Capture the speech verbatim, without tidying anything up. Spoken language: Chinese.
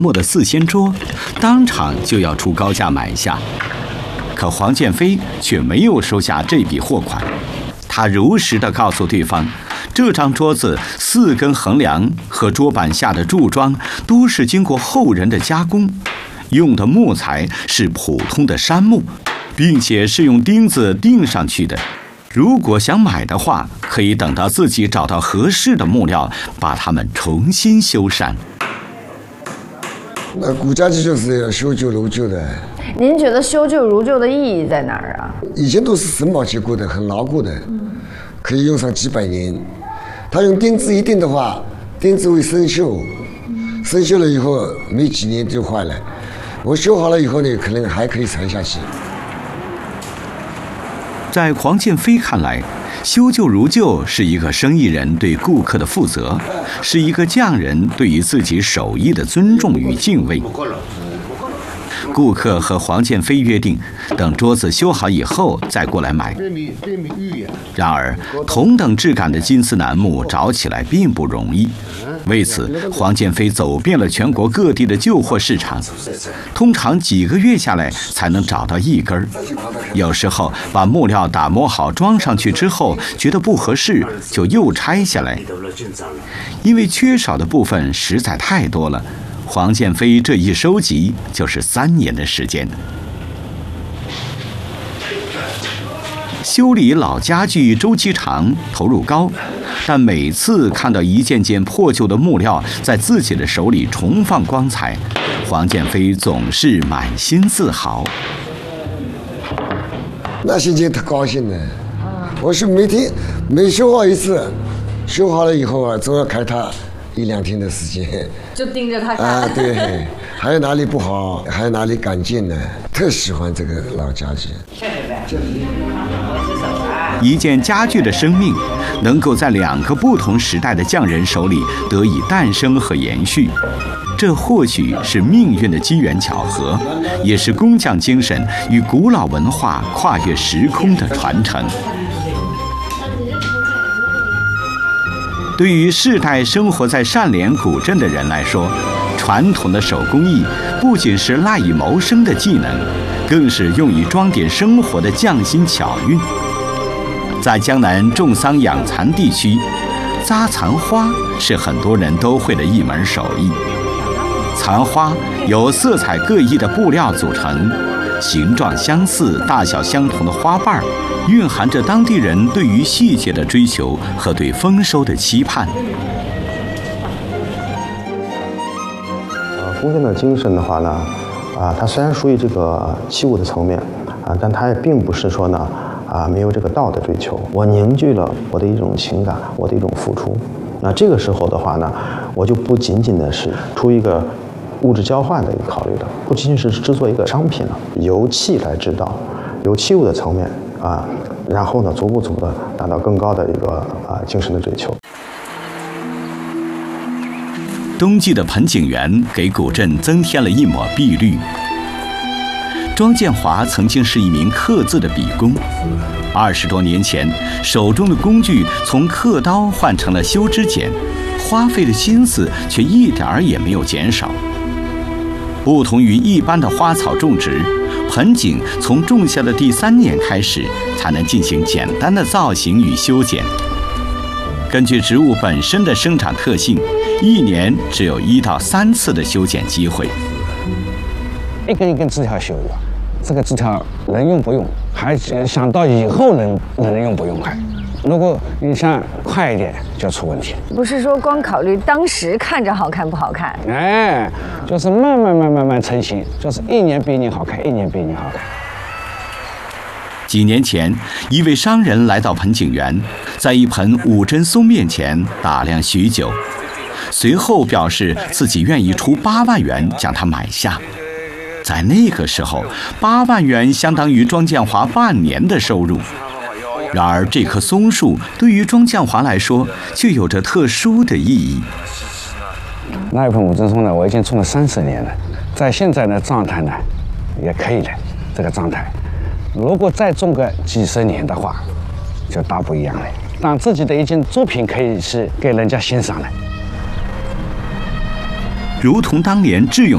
墨的四仙桌，当场就要出高价买下。可黄建飞却没有收下这笔货款，他如实地告诉对方，这张桌子四根横梁和桌板下的柱桩都是经过后人的加工，用的木材是普通的杉木，并且是用钉子钉上去的。如果想买的话，可以等到自己找到合适的木料，把它们重新修缮。 那古家具就是要修旧如旧的。 您觉得修旧如旧的意义在哪儿啊？ 以前都是榫卯结构的，很牢固的，可以用上几百年。它用钉子一钉的话，钉子会生锈，生锈了以后没几年就坏了。我修好了以后呢，可能还可以传下去。 在黄建飞看来，修旧如旧是一个生意人对顾客的负责，是一个匠人对于自己手艺的尊重与敬畏。顾客和黄建飞约定，等桌子修好以后再过来买。然而，同等质感的金丝楠木找起来并不容易。为此，黄建飞走遍了全国各地的旧货市场，通常几个月下来才能找到一根儿。有时候把木料打磨好装上去之后，觉得不合适，就又拆下来。因为缺少的部分实在太多了，黄建飞这一收集就是三年的时间。修理老家具周期长，投入高，但每次看到一件件破旧的木料在自己的手里重放光彩，黄建飞总是满心自豪。 那心情特高兴的。我是每天每修好一次，修好了以后啊，总要开它一两天的时间， 就盯着它看啊。对，还有哪里不好，还有哪里改进呢？特喜欢这个老家具。 一件家具的生命，能够在两个不同时代的匠人手里得以诞生和延续，这或许是命运的机缘巧合，也是工匠精神与古老文化跨越时空的传承。对于世代生活在单连古镇的人来说，传统的手工艺不仅是赖以谋生的技能，更是用以装点生活的匠心巧运。在江南种桑养蚕地区，扎蚕花是很多人都会的一门手艺。蚕花由色彩各异的布料组成，形状相似、大小相同的花瓣，蕴含着当地人对于细节的追求和对丰收的期盼。 呃，工匠的精神的话呢，啊，它虽然属于这个器物的层面，啊，但它也并不是说呢，啊，没有这个道的追求。我凝聚了我的一种情感，我的一种付出。那这个时候的话呢，我就不仅仅的是出一个物质交换的一个考虑了，不仅仅是制作一个商品了，由器来制造，由器物的层面啊，然后呢，逐步逐步的达到更高的一个啊精神的追求。 冬季的盆景园给古镇增添了一抹碧绿。庄建华曾经是一名刻字的笔工，二十多年前，手中的工具从刻刀换成了修枝剪，花费的心思却一点儿也没有减少。不同于一般的花草种植，盆景从种下的第三年开始，才能进行简单的造型与修剪。根据植物本身的生长特性，一年只有一到三次的修剪机会。 一根一根枝条修的，这个枝条能用不用，还想到以后能能用不用还。如果你想快一点，就出问题。 不是说光考虑当时看着好看不好看， 哎，就是慢慢慢慢慢成型，就是一年比一年好看，一年比一年好看。 几年前，一位商人来到盆景园，在一盆五针松面前打量许久，随后表示自己愿意出八万元将它买下。在那个时候，八万元相当于庄建华半年的收入。然而，这棵松树对于庄建华来说，却有着特殊的意义。 那一盆五针松呢，我已经种了三十年了，在现在的状态呢，也可以的，这个状态。如果再种个几十年的话，就大不一样了。当自己的一件作品可以是给人家欣赏的。 如同当年智勇